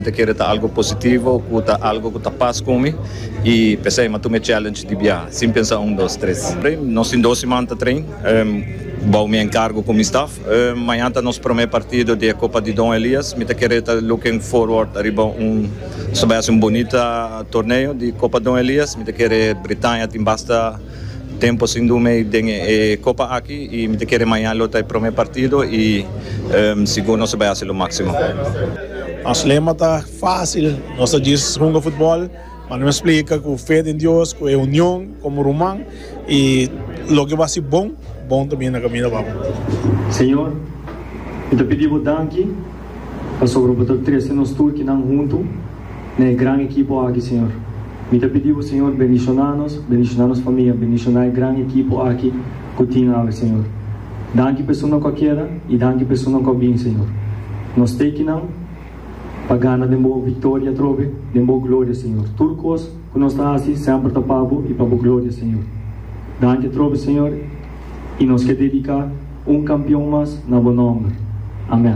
Te quer algo positivo, algo que está paz comigo e pensei, mas tu me challenge de viajar, sem pensar 1, 2, 3. Nós temos 2 semanas de treino, vou me encargo com o staff. Amanhã nós primeiro partido da Copa de Dom Elias, me te quer looking forward arriba um bonito torneio de Copa Dom Elias, me te quer Britânia tem basta tempo sem dormir de Copa aqui e me te quer amanhã lutar o primeiro partido e segundo nós vai fazer o máximo. Nosso lema está fácil, nós diz joga futebol, mas não explica com fé em Deus, com a união, como romano, e o que vai ser bom também na caminho vamos. Senhor, eu te pedimos danke, para sobre o 13 nos tour que não junto, na grande equipe aqui, Senhor. Eu te pedimos, Senhor, bendicionar-nos família, bendicionar a grande equipe aqui que tem aqui, Senhor. Danke pessoa qualquer e danke pessoa que vem, Senhor. Nós temos que não pagana de boa vitória trove, de boa glória, Senhor. Turcos, que nós estamos assim, sempre tapado e para boa glória, Senhor. Danke trove, Senhor, e nós queremos dedicar campeão mais na bom nome. Amém.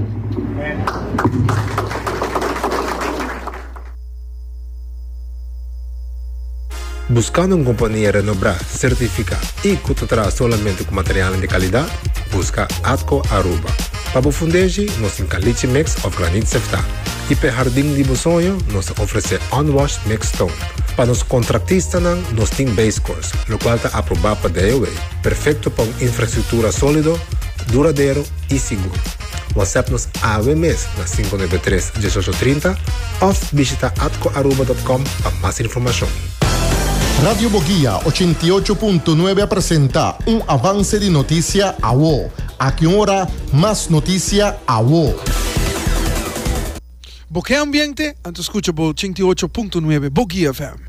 Buscando uma companhia renombrada, certificada e que te traz somente com material de qualidade, busca Atco Aruba. Para o fundejo, nós temos caliche mix of granite sefta. E para jardim de sonho, nós oferecemos unwashed mix stone. Para os contratistas, nós temos base course, o qual está aprovado para DOA. Perfeito para uma infraestrutura sólida, duradouro e seguro. WhatsApp-nos AWMS na 593-1830 ou visita atcoaruba.com para mais informação. Radio Boguía 88.9 presenta un avance de noticia a WO. Aquí ahora más noticia a WO. Boquea Ambiente, antes escucha por 88.9 Boguía FM.